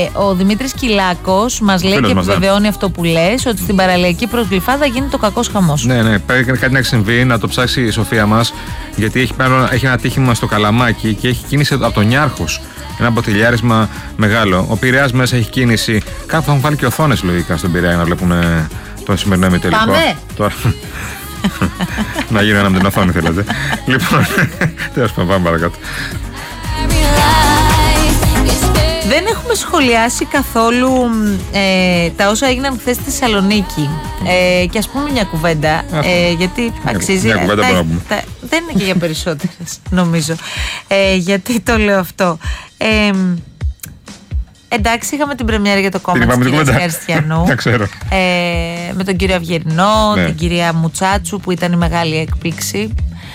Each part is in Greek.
Ο Δημήτρης Κυλάκος μας λέει και επιβεβαιώνει αυτό που λες, ότι στην παραλιακή προσγλυφάδα γίνεται το κακός χαμός. Ναι, πρέπει κάτι να έχει συμβεί, να το ψάξει η Σοφία μας, γιατί έχει ένα ατύχημα στο Καλαμάκι και έχει κίνηση από τον Νιάρχος. Ένα μποτιλιάρισμα μεγάλο. Ο Πειραιάς μέσα έχει κίνηση. Κάπου θα έχουν βάλει και οθόνες λογικά στον Πειραιά να βλέπουν το σημερινό ημιτελικό. Πάμε! Τώρα... να γίνει ένα με την οθόνη, θέλετε. Λοιπόν, τέλος πάντων, πάμε παρακάτω. Δεν έχουμε σχολιάσει καθόλου τα όσα έγιναν χθες στη Θεσσαλονίκη. Και ας πούμε μια κουβέντα, γιατί αξίζει. Μια κουβέντα δεν είναι και για περισσότερες, νομίζω. Γιατί το λέω αυτό. Εντάξει, είχαμε την πρεμιέρα για το κόμμα της κυρίας Καριστιανού. Με τον κύριο Αυγερινό, την κυρία Μουτσάτσου, που ήταν η μεγάλη έκπληξη.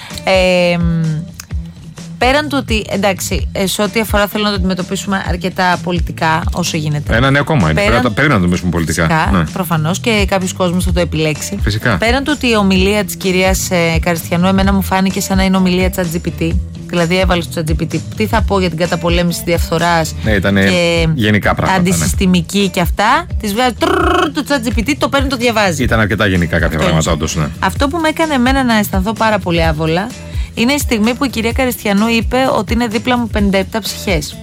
Πέραν του ότι, εντάξει, σε ό,τι αφορά θέλω να το αντιμετωπίσουμε αρκετά πολιτικά όσο γίνεται. Ένα νέο κόμμα είναι. Πρέπει να το αντιμετωπίσουμε πολιτικά. Φυσικά, ναι. Προφανώς, και κάποιος κόσμος θα το επιλέξει. Φυσικά. Πέραν του ότι η ομιλία της κυρίας Καριστιανού εμένα μου φάνηκε σαν να είναι ομιλία ChatGPT. Δηλαδή έβαλε στο ChatGPT τι θα πω για την καταπολέμηση της διαφθοράς. Ναι, ήταν γενικά πράγματα. Αντισυστημική, ναι. Και αυτά. Της βγάζει το ChatGPT, το παίρνει, το διαβάζει. Ήταν αρκετά γενικά κάποια πράγματα, όντως, ναι. Αυτό που με έκανε εμένα να αισθανθώ πάρα πολύ άβολα είναι η στιγμή που η κυρία Καριστιανού είπε ότι είναι δίπλα μου 57 ψυχές.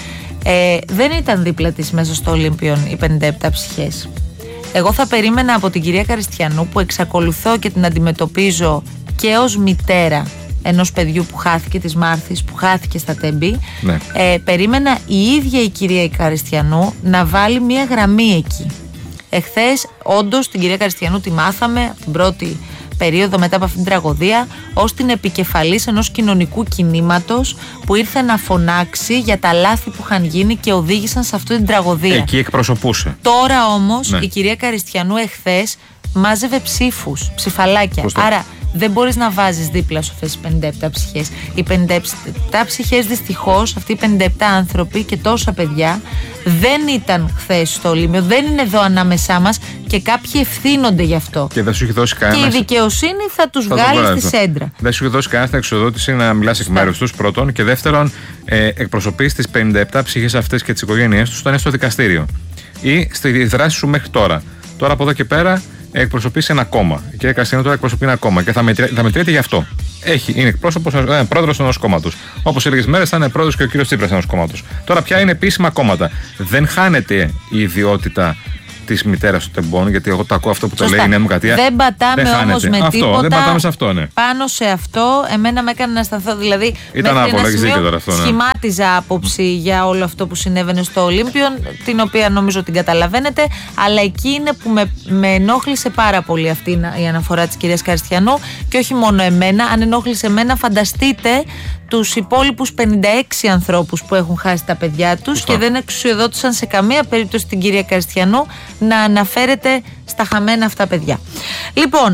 Δεν ήταν δίπλα της μέσα στο Ολύμπιον οι 57 ψυχές. Εγώ θα περίμενα από την κυρία Καριστιανού, που εξακολουθώ και την αντιμετωπίζω και ως μητέρα ενός παιδιού που χάθηκε, της Μάρθης, που χάθηκε στα Τέμπη, ναι. Περίμενα η ίδια η κυρία Καριστιανού να βάλει μια γραμμή εκεί. Εχθές όντως την κυρία Καριστιανού τη μάθαμε από την πρώτη περίοδο μετά από αυτήν την τραγωδία ως την επικεφαλής ενός κοινωνικού κινήματος που ήρθε να φωνάξει για τα λάθη που είχαν γίνει και οδήγησαν σε αυτή την τραγωδία. Εκεί εκπροσωπούσε. Τώρα όμως, ναι, η κυρία Καριστιανού εχθές μάζευε ψήφους, ψηφαλάκια. Άρα δεν μπορείς να βάζεις δίπλα σου αυτές τις 57 ψυχές. Οι 57 ψυχές, δυστυχώς, αυτοί οι 57 άνθρωποι και τόσα παιδιά δεν ήταν χθες στο Ολύμπιο, δεν είναι εδώ ανάμεσά μας και κάποιοι ευθύνονται γι' αυτό. Και δεν σου έχει δώσει κανένα. Και η δικαιοσύνη θα τους βγάλει στη σέντρα. Δεν σου έχει δώσει κανένα εξοδότηση να μιλάς εκ μέρους τους, πρώτον. Και δεύτερον, εκπροσωπείς τις 57 ψυχές αυτές και τις οικογένειές τους όταν είναι στο δικαστήριο ή στη δράση σου μέχρι τώρα. Τώρα από εδώ και πέρα εκπροσωπεί ένα κόμμα. Η κυρία Καριστιανού τώρα εκπροσωπεί ένα κόμμα και θα μετριέται γι' αυτό. Είναι εκπρόσωπος, πρόεδρος ενός κόμματος. Όπως σε λίγες μέρες θα είναι πρόεδρος και ο κύριος Τσίπρας ενός κόμματος. Τώρα πια είναι επίσημα κόμματα. Δεν χάνεται η ιδιότητα της μητέρας των τεμπών, γιατί εγώ το ακούω αυτό που το λέει η Νέα Δημοκρατία. Δεν πατάμε όμως με τίποτα. Δεν πατάμε σε αυτό, ναι. Πάνω σε αυτό, εμένα με έκανε να σταθώ. Δηλαδή, ήταν άβολο, έχεις δίκιο τώρα αυτό. Ναι. Σχημάτιζα άποψη για όλο αυτό που συνέβαινε στο Ολύμπιον, την οποία νομίζω την καταλαβαίνετε, αλλά εκεί είναι που με ενόχλησε πάρα πολύ αυτή η αναφορά της κυρίας Καριστιανού και όχι μόνο εμένα. Αν ενόχλησε εμένα, φανταστείτε τους υπόλοιπους 56 ανθρώπους που έχουν χάσει τα παιδιά τους και δεν εξουσιοδότησαν σε καμία περίπτωση την κυρία Καριστιανού να αναφέρεται στα χαμένα αυτά παιδιά. Λοιπόν,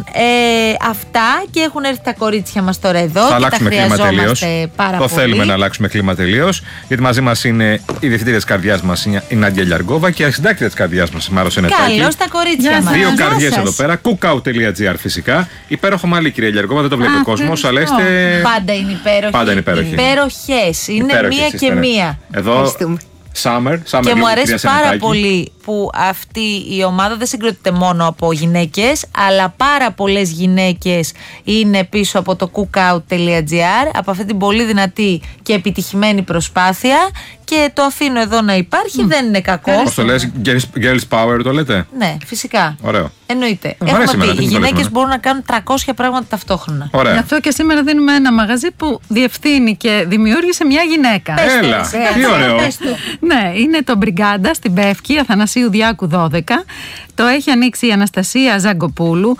αυτά, και έχουν έρθει τα κορίτσια μας τώρα εδώ. Θα αλλάξουμε κλίμα τελείως. Το θέλουμε να αλλάξουμε κλίμα τελείως, γιατί μαζί μας είναι η διευθύντρια της καρδιάς μας, η Νάντια Λιαργόβα, και η συντάκτρια της καρδιάς μας, η Μάρο Σενετάκη. Καλώς τα κορίτσια μας. Δύο καρδιές εδώ πέρα. Cookout.gr φυσικά. Υπέροχο μαλλί, κυρία Λιαργόβα, δεν το βλέπει ο κόσμος, αλλά είστε. Πάντα είναι υπέροχοι. Υπέροχες. Είναι μία και μία. Εδώ. Summer, και μου αρέσει πάρα πολύ που αυτή η ομάδα δεν συγκροτείται μόνο από γυναίκες, αλλά πάρα πολλές γυναίκες είναι πίσω από το cookout.gr, από αυτή την πολύ δυνατή και προσπάθεια, και το αφήνω εδώ να υπάρχει, δεν είναι κακό. Πώς το λες, girls power το λέτε? Ναι, φυσικά. Ωραίο. Εννοείται. Έχουμε πει, οι γυναίκες μπορούν να κάνουν 300 πράγματα ταυτόχρονα. Ωραία. Γι' αυτό και σήμερα δίνουμε ένα μαγαζί που διευθύνει και δημιούργησε μια γυναίκα. Έλα, τι ωραίο. Ναι, είναι το Μπριγκάντα στην Πεύκη, Αθανασίου Διάκου 12. Το έχει ανοίξει η Αναστασία Ζαγκοπούλου,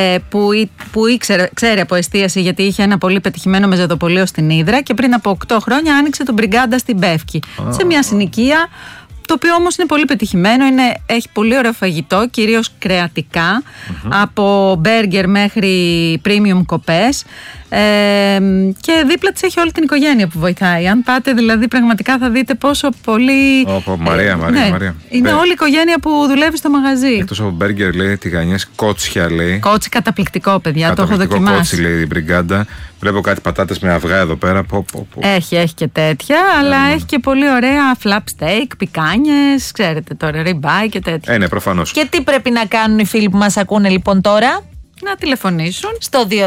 που ξέρει από εστίαση, γιατί είχε ένα πολύ πετυχημένο μεζοδοπολείο στην Ύδρα, και πριν από 8 χρόνια άνοιξε το Μπριγκάντα στην Πεύκη. Σε μια συνοικία, το οποίο όμως είναι πολύ πετυχημένο, έχει πολύ ωραίο φαγητό, κυρίως κρεατικά, από μπέργκερ μέχρι premium κοπές. Και δίπλα της έχει όλη την οικογένεια που βοηθάει. Αν πάτε δηλαδή πραγματικά θα δείτε πόσο πολύ... Μαρία. Είναι όλη η οικογένεια που δουλεύει στο μαγαζί. Εκτός από μπέργκερ λέει, τηγανιές, κότσια λέει. Κότσι καταπληκτικό, παιδιά, το έχω δοκιμάσει. Κότσι λέει η μπριγκάντα. Βλέπω κάτι πατάτες με αυγά εδώ πέρα. Έχει και τέτοια, αλλά έχει και πολύ ωραία flap steak, πικάνιες, ξέρετε τώρα, ribeye και τέτοια. Ναι, προφανώς. Και τι πρέπει να κάνουν οι φίλοι που μας ακούνε λοιπόν τώρα? Να τηλεφωνήσουν στο 210-4800-170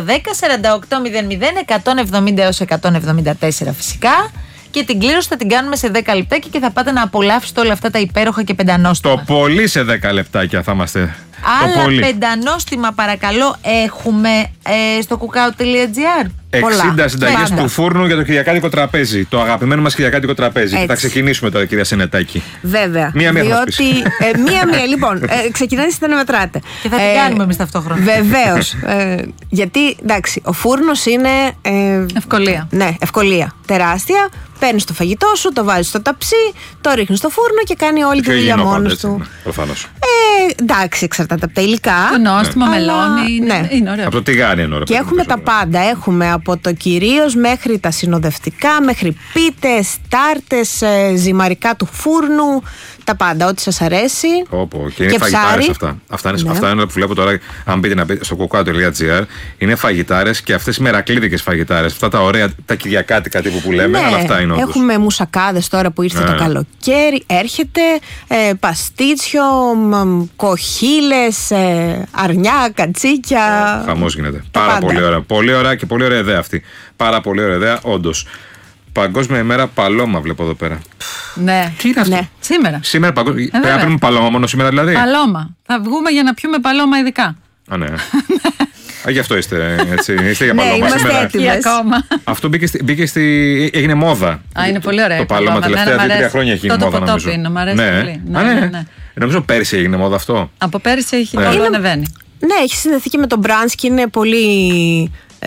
έως 174 φυσικά. Και την κλήρωση θα την κάνουμε σε 10 λεπτάκια και θα πάτε να απολαύσετε όλα αυτά τα υπέροχα και πεντανόστιμα. Το πολύ σε 10 λεπτάκια θα είμαστε. Άλλα πεντανόστιμα παρακαλώ έχουμε στο cookout.gr. 60 συνταγές του φούρνου για το κυριακάτικο τραπέζι. Το αγαπημένο μας κυριακάτικο τραπέζι. Και θα ξεκινήσουμε τώρα, κυρία Σενετάκη. Βέβαια. Μία-μία. Μία-μία. Λοιπόν, ξεκινάτε να μετράτε. Και θα την κάνουμε εμείς ταυτόχρονα. Βεβαίως. Γιατί, εντάξει, ο φούρνος είναι. Ευκολία. Ναι, ευκολία. Τεράστια. Παίρνεις το φαγητό σου, το βάζεις στο ταψί, το ρίχνεις στο φούρνο και κάνει όλη τη δουλειά μόνος του. Ναι, προφανώς. Εντάξει, εξαρτάται από τα υλικά. Το νόστιμο, μελώνει. Ναι. Είναι ωραίο. Από το τηγάνι είναι ωραίο. Και έχουμε τα πάντα. Έχουμε από το κυρίως μέχρι τα συνοδευτικά, μέχρι πίτες, τάρτες, ζυμαρικά του φούρνου. Τα πάντα, ό,τι σας αρέσει. Και είναι φαγητάρες αυτά. Αυτά είναι που βλέπω τώρα. Αν μπείτε στο cookout.gr, είναι φαγητάρες και αυτές οι μερακλείδικες φαγητάρες. Αυτά τα ωραία, τα κυριακάτικα τύπου που λέμε, αλλά αυτά είναι όντως. Έχουμε μουσακάδες τώρα που ήρθε το καλοκαίρι. Έρχεται παστίτσιο, κοχύλες, αρνιά, κατσίκια. Χαμός γίνεται. Πάρα πολύ ωραία. Πολύ ωραία και πολύ ωραία ιδέα αυτή. Πάρα πολύ ωραία ιδέα, όντως. Παγκόσμια ημέρα Παλώμα βλέπω εδώ πέρα. Ναι. Τι είναι αυτό? Ναι. Σήμερα πρέπει να πίνουμε Παλώμα μόνο σήμερα δηλαδή. Παλώμα. Θα βγούμε για να πιούμε Παλώμα ειδικά. Α, ναι. Γι' αυτό είστε έτσι. Είστε για Παλώμα σήμερα. Έτοιμοι ακόμα. Αυτό έγινε μόδα. Α, είναι πολύ ωραία. Το Παλώμα τελευταία 2-3 χρόνια έχει γίνει μόδα. Το πίνω, μου αρέσει πολύ. Ναι. Νομίζω πέρσι έγινε μόδα αυτό. Από πέρσι έχει ανεβαίνει. Ναι, έχει συνδεθεί και με τον μπραντς και είναι πολύ.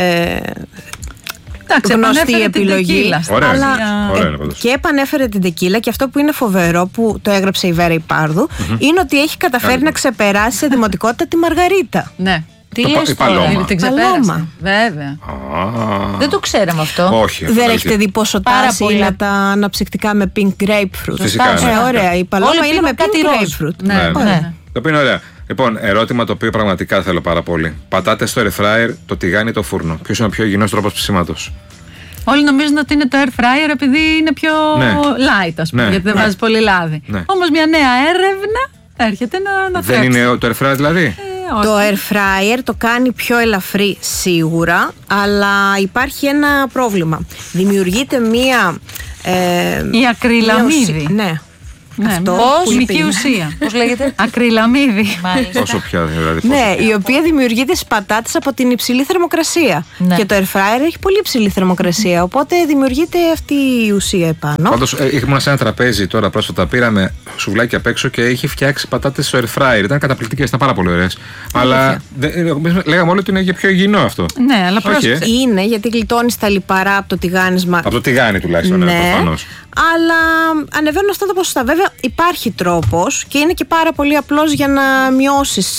Γνωστή επιλογή. Ωραία, αλλά ωραία και επανέφερε την τεκίλα και αυτό που είναι φοβερό που το έγραψε η Βέρα Ιππάρδου είναι ότι έχει καταφέρει να ξεπεράσει σε δημοτικότητα τη Μαργαρίτα. Ναι. Τι λες Παλώμα. Την ξεπέρασε. Βέβαια. Δεν το ξέραμε αυτό. Όχι. Δεν έχετε δει πόσο τάση είναι τα αναψυκτικά με pink grapefruit? Φυσικά. Ωραία. Η Παλώμα είναι με pink grapefruit. Ναι. Το οποίο είναι ωραία. Λοιπόν, ερώτημα το οποίο πραγματικά θέλω πάρα πολύ. Πατάτες στο air fryer, το τηγάνι, το φούρνο. Ποιος είναι ο πιο υγιεινός τρόπος ψησίματος? Όλοι νομίζουν ότι είναι το air fryer επειδή είναι πιο light, ας πούμε, γιατί δεν βάζει πολύ λάδι. Όμως μια νέα έρευνα έρχεται να Δεν είναι το air fryer δηλαδή? Το air fryer το κάνει πιο ελαφρύ σίγουρα, αλλά υπάρχει ένα πρόβλημα. Δημιουργείται μία... η ακριλαμίδη. Ναι. Χημική ουσία. Πώς λέγεται? Ακριλαμίδη. Όσο πια δηλαδή. Ναι, η οποία δημιουργείται στις πατάτες από την υψηλή θερμοκρασία. Ναι. Και το air fryer έχει πολύ υψηλή θερμοκρασία, οπότε δημιουργείται αυτή η ουσία επάνω. Πάντως ήμουν σε ένα τραπέζι τώρα πρόσφατα, πήραμε σουβλάκι απ' έξω και είχε φτιάξει πατάτες στο air fryer. Ήταν καταπληκτικές, ήταν πάρα πολύ ωραίες. Αλλά λέγαμε όλοι ότι είναι για πιο υγιεινό αυτό. Ναι, αλλά πρόσεξε. Είναι γιατί γλιτώνεις τα λιπαρά από το τηγάνισμα. Από το τηγάνι τουλάχιστον, ναι, προφανώς. Αλλά ανεβαίνουν αυτά τα ποσοστά. Βέβαια υπάρχει τρόπος και είναι και πάρα πολύ απλός για να μειώσεις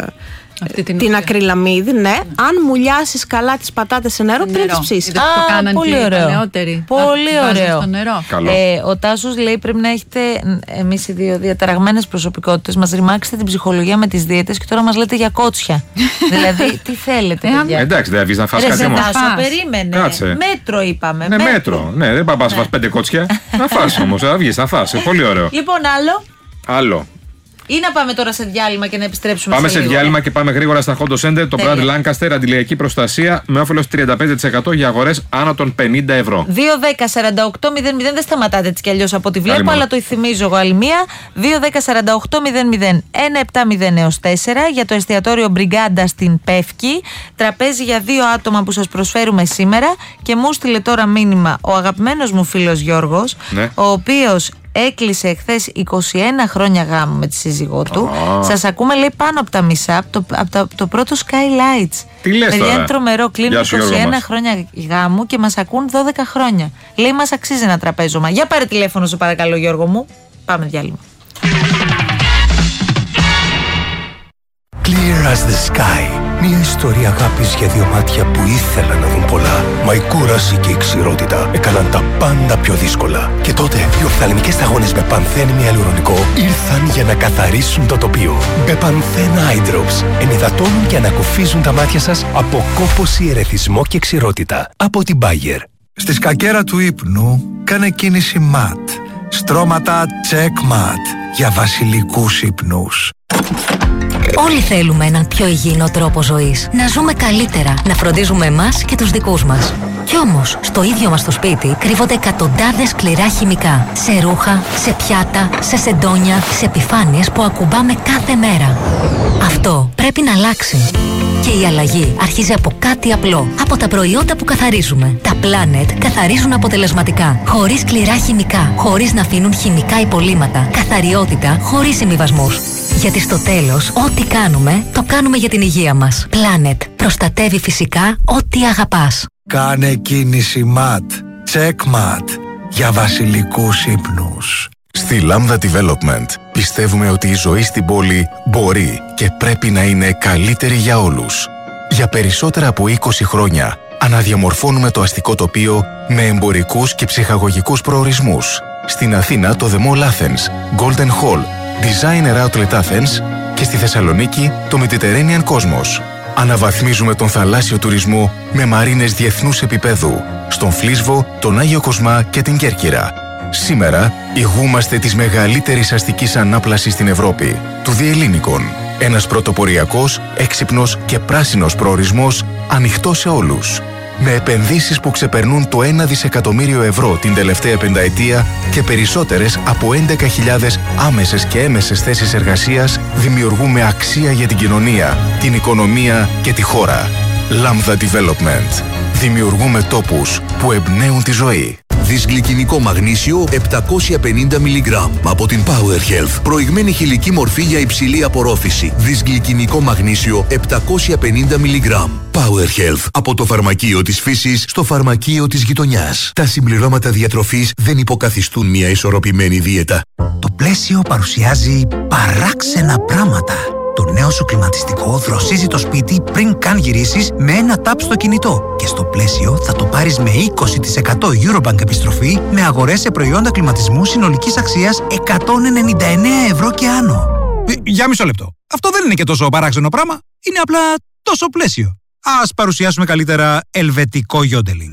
την ακριλαμίδη. Ναι. Αν μουλιάσεις καλά τις πατάτες σε νερό πριν τις ψήσεις. Το κάναν πολύ και οι ωραίο. παλαιότεροι. Πολύ ωραίο. Στο νερό. Ο Τάσος λέει πρέπει να έχετε εμείς οι δύο διαταραγμένες προσωπικότητες. Μας ρημάξετε την ψυχολογία με τις δίαιτες και τώρα μας λέτε για κότσια. Δηλαδή τι θέλετε, παιδιά? Εντάξει, δεν βγεις να φας κάτι όμως. Τάσο, περίμενε. Μέτρο είπαμε. Ναι, μέτρο. Ναι, δεν πας φας 5 κότσια. Να φας όμως, θα βγεις να φας. Πολύ ωραίο. Λοιπόν, Άλλο. Ή να πάμε τώρα σε διάλειμμα και να επιστρέψουμε. Πάμε σε διάλειμμα και πάμε γρήγορα στα Honda Center. Το brand Lancaster, αντιλιακή προστασία με όφελος 35% για αγορές άνω των 50 ευρώ. 2-10-48-00 δεν σταματάτε έτσι κι αλλιώς από ό,τι βλέπω, αλλά το θυμίζω εγώ άλλη μία. 2-10-48-00 1-7-0 έως 4 για το εστιατόριο Μπριγκάντα στην Πεύκη. Τραπέζι για 2 άτομα που σας προσφέρουμε σήμερα. Και μου στείλε τώρα μήνυμα ο αγαπημένος μου φίλος Γιώργος, ο οποίος έκλεισε εχθές 21 χρόνια γάμου με τη σύζυγό του. Σας ακούμε, λέει, πάνω από τα μισά, από το πρώτο Skylights. Τι λες τώρα? Είναι τρομερό, κλείνουν 21 χρόνια γάμου και μας ακούν 12 χρόνια. Λέει, μας αξίζει ένα τραπέζωμα. Για πάρε τηλέφωνο, σε παρακαλώ, Γιώργο μου. Πάμε διάλειμμα. Clear as the sky. Μια ιστορία αγάπης για δύο μάτια που ήθελαν να δουν πολλά. Μα η κούραση και η ξηρότητα έκαναν τα πάντα πιο δύσκολα. Και τότε οι οφθαλμικές σταγόνες με πανθένη ιαλουρονικό ήρθαν για να καθαρίσουν το τοπίο. Μπεπανθέν Eye Drops ενυδατώνουν και ανακουφίζουν τα μάτια σας από κόπωση, ερεθισμό και ξηρότητα. Από την Bayer. Στη σκακέρα του ύπνου κάνε κίνηση MAT. Στρώματα Check MAT για βασιλικούς ύπνους. Όλοι θέλουμε έναν πιο υγιεινό τρόπο ζωής. Να ζούμε καλύτερα, να φροντίζουμε εμάς και τους δικούς μας. Κι όμως, στο ίδιο μας το σπίτι κρύβονται εκατοντάδες σκληρά χημικά. Σε ρούχα, σε πιάτα, σε σεντόνια, σε επιφάνειες που ακουμπάμε κάθε μέρα. Αυτό πρέπει να αλλάξει. Και η αλλαγή αρχίζει από κάτι απλό. Από τα προϊόντα που καθαρίζουμε. Τα Planet καθαρίζουν αποτελεσματικά. Χωρίς σκληρά χημικά. Χωρίς να αφήνουν χημικά υπολείμματα. Καθαριότητα χωρίς συμβιβασμούς. Γιατί στο τέλος, ό,τι κάνουμε, το κάνουμε για την υγεία μας. Planet. Προστατεύει φυσικά ό,τι αγαπάς. Κάνε κίνηση MAT. Check MAT για βασιλικούς ύπνους. Στη Lambda Development πιστεύουμε ότι η ζωή στην πόλη μπορεί και πρέπει να είναι καλύτερη για όλους. Για περισσότερα από 20 χρόνια αναδιαμορφώνουμε το αστικό τοπίο με εμπορικούς και ψυχαγωγικούς προορισμούς. Στην Αθήνα το The Mall Athens, Golden Hall, Designer Outlet Athens και στη Θεσσαλονίκη το Mediterranean Cosmos. Αναβαθμίζουμε τον θαλάσσιο τουρισμό με μαρίνες διεθνούς επίπεδου, στον Φλίσβο, τον Άγιο Κοσμά και την Κέρκυρα. Σήμερα ηγούμαστε της μεγαλύτερης αστικής ανάπλασης στην Ευρώπη, του Διελλήνικον. Ένας πρωτοποριακός, έξυπνος και πράσινος προορισμός ανοιχτός σε όλους. Με επενδύσεις που ξεπερνούν το 1 δισεκατομμύριο ευρώ την τελευταία πενταετία και περισσότερες από 11.000 άμεσες και έμεσες θέσεις εργασίας, δημιουργούμε αξία για την κοινωνία, την οικονομία και τη χώρα. Lambda Development. Δημιουργούμε τόπους που εμπνέουν τη ζωή. Δυσγλυκινικό μαγνήσιο 750 mg από την Power Health. Προηγμένη χηλική μορφή για υψηλή απορρόφηση. Δυσγλυκινικό μαγνήσιο 750 mg. Power Health. Από το φαρμακείο της φύσης στο φαρμακείο της γειτονιάς. Τα συμπληρώματα διατροφής δεν υποκαθιστούν μια ισορροπημένη δίαιτα. Το πλαίσιο παρουσιάζει παράξενα πράγματα. Το νέο σου κλιματιστικό δροσίζει το σπίτι πριν καν γυρίσεις με ένα τάπ στο κινητό. Και στο πλαίσιο θα το πάρεις με 20% Eurobank επιστροφή με αγορές σε προϊόντα κλιματισμού συνολικής αξίας 199 ευρώ και άνω. Για μισό λεπτό. Αυτό δεν είναι και τόσο παράξενο πράγμα. Είναι απλά τόσο πλαίσιο. Ας παρουσιάσουμε καλύτερα ελβετικό γιόντελινγκ.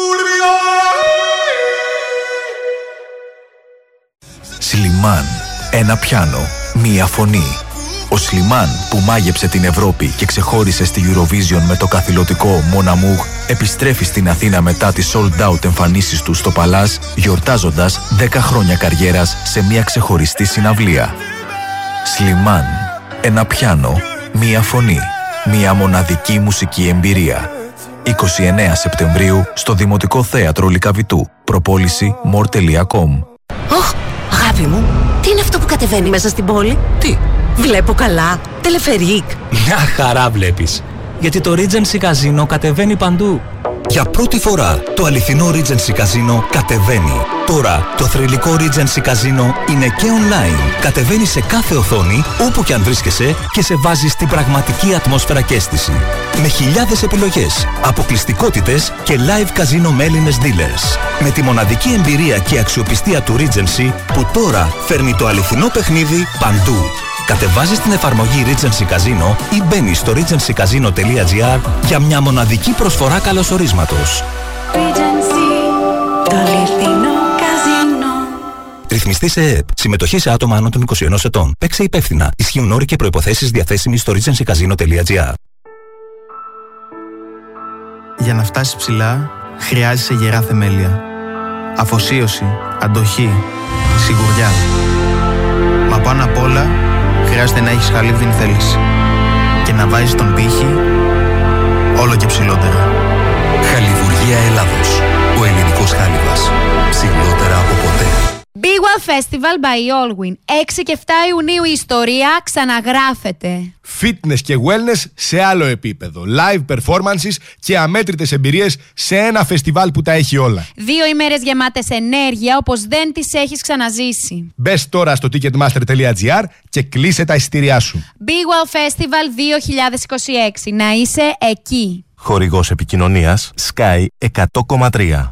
Σλιμάν. Ένα πιάνο. Μία φωνή. Ο Σλιμάν που μάγεψε την Ευρώπη και ξεχώρισε στη Eurovision με το καθηλωτικό Mon Amour επιστρέφει στην Αθήνα μετά τις sold out εμφανίσεις του στο Παλάς, γιορτάζοντας 10 χρόνια καριέρας σε μια ξεχωριστή συναυλία. Σλιμάν. Ένα πιάνο, μία φωνή, μία μοναδική μουσική εμπειρία. 29 Σεπτεμβρίου στο Δημοτικό Θέατρο Λυκαβητού. Προπόληση more.com. Ωχ, αγάπη μου, τι είναι αυτό που κατεβαίνει μέσα στην πόλη? Τι? Βλέπω καλά. Τελεφερίκ. Μια χαρά βλέπεις. Γιατί το Regency Casino κατεβαίνει παντού. Για πρώτη φορά το αληθινό Regency Casino κατεβαίνει. Τώρα το θρυλικό Regency Casino είναι και online. Κατεβαίνει σε κάθε οθόνη όπου και αν βρίσκεσαι και σε βάζει στην πραγματική ατμόσφαιρα και αίσθηση. Με χιλιάδες επιλογές, αποκλειστικότητες και live casino με Έλληνες dealers. Με τη μοναδική εμπειρία και αξιοπιστία του Regency που τώρα φέρνει το αληθινό παιχνίδι παντού. Κατεβάζεις την εφαρμογή Regency Casino ή μπαίνεις στο regencycasino.gr για μια μοναδική προσφορά καλωσορίσματος. Regency, το αληθινό καζίνο. Ρυθμιστή σε ΕΕΠ. Συμμετοχή σε άτομα άνω των 21 ετών. Παίξε υπεύθυνα. Ισχύουν όροι και προϋποθέσεις διαθέσιμοι στο regencycasino.gr. Για να φτάσεις ψηλά, χρειάζεσαι γερά θεμέλια. Αφοσίωση, αντοχή, σιγουριά. Μα πάνω απ' όλα, χρειάζεται να έχεις χαλίβδιν θέληση και να βάζεις τον πύχη όλο και ψηλότερα. Χαλιβουργία Ελλάδος. Ο ελληνικός χάλιβας. Ψηλότερα από ποτέ. Big Well Festival by Allwyn. 6 και 7 Ιουνίου η ιστορία ξαναγράφεται. Fitness και wellness σε άλλο επίπεδο. Live performances και αμέτρητες εμπειρίες σε ένα φεστιβάλ που τα έχει όλα. 2 ημέρες γεμάτες ενέργεια όπως δεν τις έχεις ξαναζήσει. Μπες τώρα στο ticketmaster.gr και κλείσε τα εισιτήριά σου. Big Well Festival 2026. Να είσαι εκεί. Χορηγός επικοινωνίας Sky 100,3.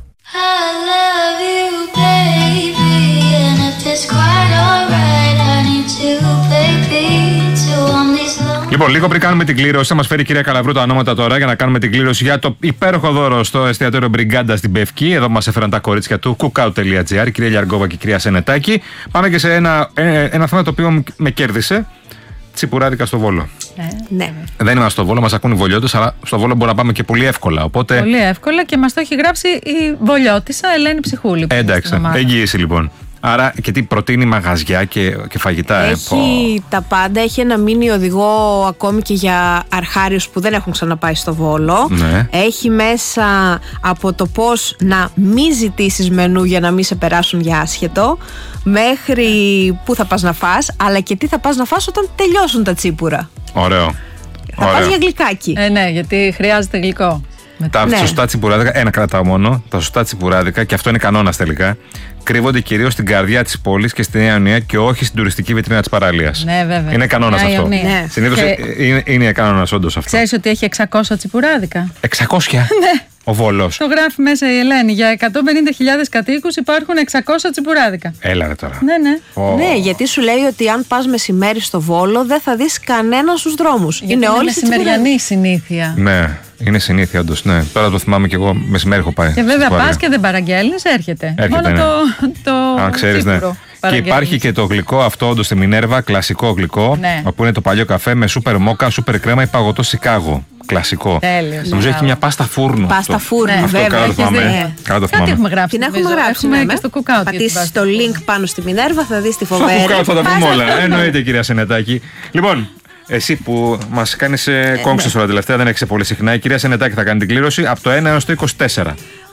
Λοιπόν, λίγο πριν κάνουμε την κλήρωση, θα μας φέρει η κυρία Καλαβρού τα ονόματα τώρα για να κάνουμε την κλήρωση για το υπέροχο δώρο στο εστιατόριο Μπριγκάντα στην Πευκή. Εδώ μας έφεραν τα κορίτσια του cookout.gr, η κυρία Λιαργόβα και η κυρία Σενετάκη. Πάμε και σε ένα θέμα το οποίο με κέρδισε. Τσιπουράδικα στο Βόλο. Ναι. Δεν είμαστε στο Βόλο, μας ακούν οι Βολιώτες, αλλά στο Βόλο μπορούμε να πάμε και πολύ εύκολα. Οπότε... Πολύ εύκολα και μας το έχει γράψει η Βολιώτισσα Ελένη Ψυχούλη. Εντάξει, εγγύηση λοιπόν. Άρα και τι προτείνει μαγαζιά και φαγητά. Έχει τα πάντα, έχει ένα μίνι οδηγό ακόμη και για αρχάριους που δεν έχουν ξαναπάει στο Βόλο. Ναι. Έχει μέσα από το πώς να μην ζητήσεις μενού για να μην σε περάσουν για άσχετο, μέχρι που θα πας να φας, αλλά και τι θα πας να φας όταν τελειώσουν τα τσίπουρα. Ωραίο. Θα πας για γλυκάκι. Ναι, γιατί χρειάζεται γλυκό. Τα σωστά τσιπουράδικα, ένα κρατάω μόνο. Τα σωστά τσιπουράδικα, και αυτό είναι κανόνας τελικά, κρύβονται κυρίως στην καρδιά της πόλης και στη Νέα Ιωνία και όχι στην τουριστική βιτρίνα της παραλίας. Ναι, βέβαια. Είναι κανόνας αυτό. Ναι. Συνήθως είναι κανόνας όντως αυτό. Ξέρεις ότι έχει 600 τσιπουράδικα. 600? Ναι. Ο Βόλος. Το γράφει μέσα η Ελένη. Για 150.000 κατοίκους υπάρχουν 600 τσιπουράδικα. Έλα ρε τώρα. Ναι. Ναι, γιατί σου λέει ότι αν πας μεσημέρι στο Βόλο δεν θα δεις κανέναν στους δρόμους. Είναι όλη μεσημεριανή συνήθεια. Ναι. Είναι συνήθεια όντως, ναι. Τώρα το θυμάμαι και εγώ, μεσημέρι έχω πάει. Και βέβαια πας και δεν παραγγέλνεις, έρχεται. Μόνο ναι. το ξέρεις, ναι. Και υπάρχει και το γλυκό αυτό όντως στη Μινέρβα, κλασικό γλυκό, ναι. Όπου είναι το παλιό καφέ με σούπερ μόκα, σούπερ κρέμα ή παγωτό Σικάγο. Κλασικό. Τέλειος. Νομίζω έχει μια πάστα φούρνου. Πάστα φούρνου, αυτό, βέβαια. Καλά το θυμάμαι. Κάτι έχουμε γράψει. Την έχουμε γράψει. Και στο cookout. Πατήσεις το link πάνω στη Μινέρβα, θα δεις τη φοβερή. Στο cookout θα τα πούμε όλα. Εννοείται, κυρία Σενετάκη. Λοιπόν, εσύ που μας κάνεις κόμξες τώρα τελευταία, δεν έχεις πολύ συχνά. Η κυρία Σενετάκη θα κάνει την κλήρωση από το 1 έως το 24.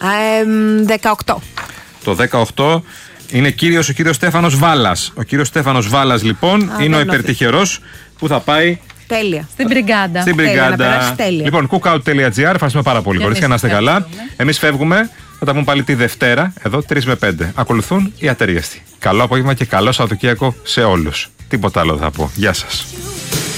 18. Το 18 είναι ο κύριος Στέφανος Βάλας. Ο κύριος Στέφανος Βάλας λοιπόν είναι ο υπερτυχερός που θα πάει. Τέλεια. Στην Μπριγκάντα. Στην Μπριγκάντα. Λοιπόν, cookout.gr. Ευχαριστούμε πάρα πολύ. Κορίτσια, να είστε καλά. Εμείς φεύγουμε. Θα τα πούμε πάλι τη Δευτέρα, εδώ 3 με 5. Ακολουθούν οι ατέριαστοι. Καλό απόγευμα και καλό Σαββατοκύριακο σε όλους. Τίποτα άλλο θα πω. Γεια σας.